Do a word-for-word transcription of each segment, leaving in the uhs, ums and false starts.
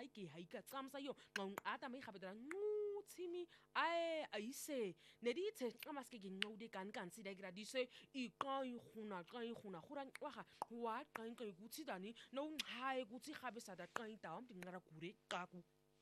ai ke haika tsamsa yo ngong ata mai khabedra ngutsimi ai aise ne di tse amaske ke ngode kan kan sida gira di se iqai khuna qai khuna khura nqwaga wa qai qai kutsi dani no hai kutsi khabe sada qai taam tingara kure qaku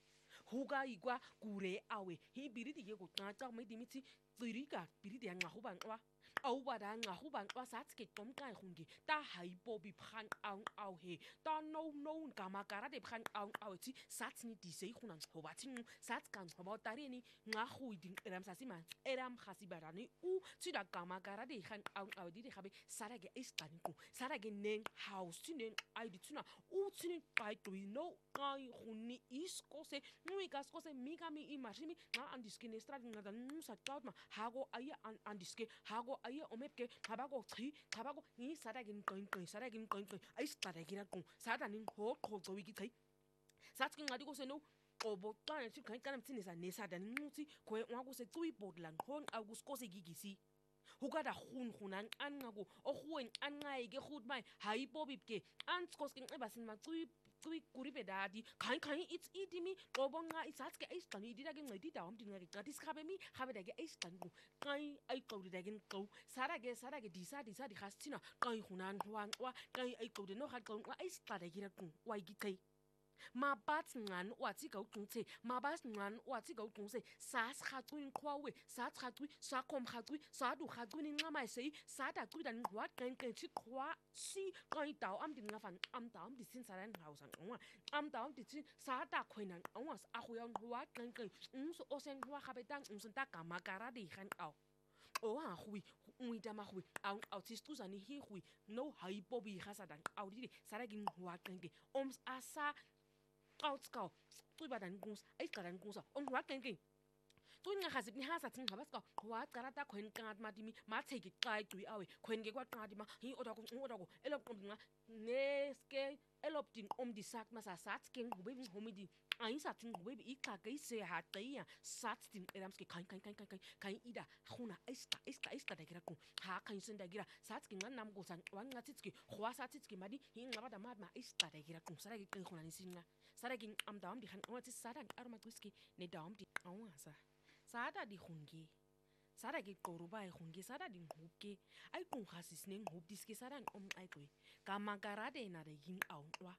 huka igwa kure awe hi biridi ke ko tata mai dimiti tsirika biridi ya ngahu banqwa au bada ngahu banqwa satske tomkai khungi ta haipo bi phan au au he ta no no kama kara de phan au au ti satni di sei khuna hoba tin sats kan hoba tari ni ngahu din eram sasima eram khasibarani u tida kama kara de khan au au di khabe sarage istani ko sarage nen house tinen ai di tuna u tinin kai to no kai khuni isko se nui kasko se migami imashimi na andiske nestra ngada nusa tautma hago aya andiske hago aya omepke habago chi habago ni saragin koin koin saragin koin koin ai staragira ko sadanin ho ko to wiki tai satki ngadi ko se no obo tane chi kan kanam tinisa nesa dan nuti ko wa ko se tui bodlan hon agusko se gigisi hukada khun khunan an ngaku o khuen an ngai ke khut mai hai bobibke an skos king ebasin ma tui tui kuri bedadi kain kain it's idimi qobon nga isatske is kani dida ke ngadi dawam dinga ke qatis khabe mi khabe dage is kanku kai ai qawdi dage qaw sara ge sara ge disa disa di khastina kai khunan huang wa kai ai qawdi no kha qaw wa is qada gira ku wai gi kai ma bat ngan wa tsi go tungse ma bas ngan wa tsi go tungse sas khatwin kwawe sa khatwi sa kom khatwi sa du khatwin nga mai sei sa da tu dan wa kan kan chi kwa si kai tao am din nga fan am tao am di sin saran hausan wa am tao am di sin sa da khoinan wa a khoyan wa kan kan un so osen wa khabe dang un sun ta kama kara di khan au o ha hui ui da ma hui au au tis tu zani hi hui no hai bobi khasadan au di sara gin wa kan ke oms asa Outs go, tui badan gus, ai karan gusa, on wa kenking. Tui nga hasip ni hasa ting habas go, wa karata kwen kangat matimi, ma take it kai tui awe, kwen ge kwat kadima, hi odago, odago, elop komdinga, neske, elop din om di sak masa sats king, hubebin homidi, ai satin hubebi ika kai se ha taya, sats din eramske kain kain kain kain kain kain ida, huna iska iska iska da gira ku, ha kain sen da gira, sats king nam gosan, wan nga titski, khwa satitski madi, hi nga bada mad ma iska da gira ku, sara ge khuna ni singa. Saragin am daam di khan awati sarang arma twiski ne daam di awasa sada di khungi saragi qoruba ai khungi sada di hubke ai kun khasis nen hub diski sarang om ai kwe kama garade na de yin awwa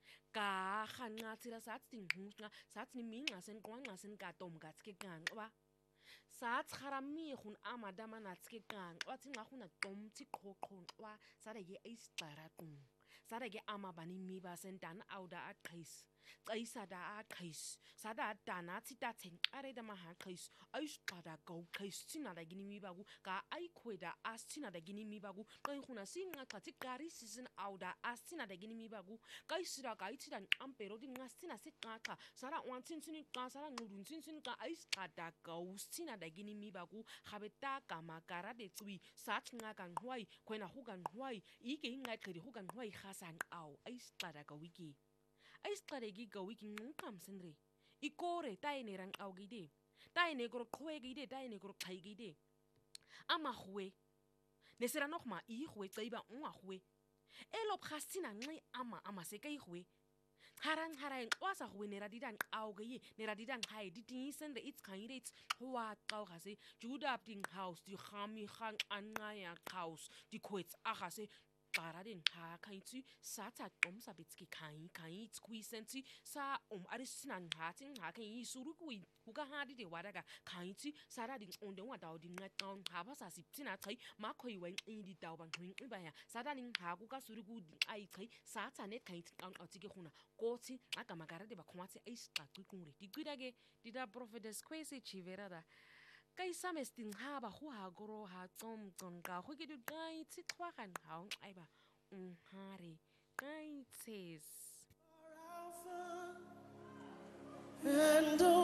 ka khan nga tira sats ding hunga sats ni minga sen kwang nga sen ka tom gatske kan wa sats kharami khun amada manatske kan wati nga khuna tom ti kho khon wa sada ye ai stara kun sada ge ama bani mi ba sen dan auda at kais kaisa da at kais sada dana ti ta ten are da ma ha kais ai spada go kais tina da gini mi bagu ka ai kweda as tina da gini mi bagu kai khuna sin nga ka ti gari season auda as tina da gini mi bagu kai sira ka ti dan ampero din nga tina sit ka ka sara wan tin tin ka sara ngudun tin tin ka ai spada go tina da gini mi bagu khabeta ka makara de tsui sat nga kan huai kwena hugan huai ike nga khiri hugan huai khasan au ai stada ka wiki ai stada gi ka wiki ngam senre ikore tai ne rang au gide tai ne gro khwe gide tai ne gro khai gide ama khwe ne sera noch ma i khwe tsaiba unwa khwe elop khastina ngai ama ama se kai khwe harang harang wasa khwe ne radidan au ge ne radidan khai di tin sen de it's kind it huwa qau khase juda ding house di khami khang anaya house di kwets a khase Paradin ha kainti sata om sabitski kain kain squeezenti sa om arisinan hatin ha kan yi surugui huga hadi de wadaga kainti sara din onde wa daw din ngatong ha ba sa siptina tai ma khoi wen indi daw ban huin ba ya sara din ha ku ka surugu din ai tai sata net kain an otike khuna koti aka magara de ba khwati ai sta kukunre di gudage dida prophetess kwesi chiverada kai samestin ha ba hu ha goro ha tsom tson ka hu ke du kai tsi khwa kan ha ai ba un hare kai tses And